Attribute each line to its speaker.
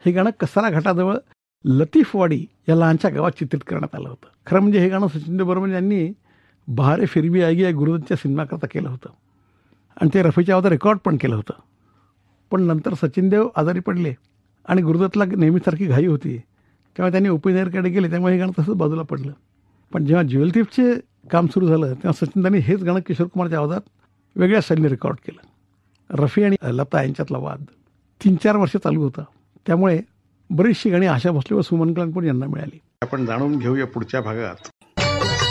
Speaker 1: हे गाणं कसारा घाटाजवळ लतीफवाडी या लहानशा गावात चित्रित करण्यात आलं होतं. खरं म्हणजे हे गाणं सचिन देव बर्मन यांनी बहारे फिर भी आएगी या गुरुदत्तच्या सिनेमाकरता केलं होतं आणि ते रफीच्या आवाजात रेकॉर्ड पण केलं होतं. पण नंतर सचिन देव आजारी पडले आणि गुरुदत्तला नेहमीसारखी घाई होती, तेव्हा त्यांनी ओपनएअरकडे गेले, त्यामुळे हे गाणं तसंच बाजूला पडलं. पण जेव्हा ज्वेल थीफचे काम सुरू झालं तेव्हा सचिन त्यांनी हेच गाणं किशोर कुमारच्या आवाजात वेगळ्या शैलीने रेकॉर्ड केलं. रफी आणि लता यांच्यातला वाद 3-4 वर्ष चालू होता, त्यामुळे बरीचशी गाणी आशा भोसले व सुमन कल्याणपूर यांना मिळाली. आपण जाणून घेऊया पुढच्या भागात